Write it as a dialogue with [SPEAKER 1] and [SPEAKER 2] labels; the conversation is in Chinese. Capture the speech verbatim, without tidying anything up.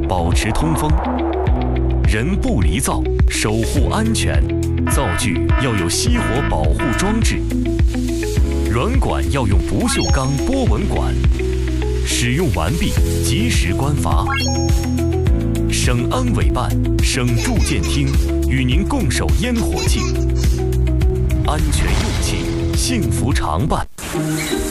[SPEAKER 1] 保持通风。人不离灶，守护安全。灶具要有熄火保护装置。软管要用不锈钢波纹管。使用完毕，及时关阀。省安委办、省住建厅与您共守烟火气，安全用气，幸福常伴。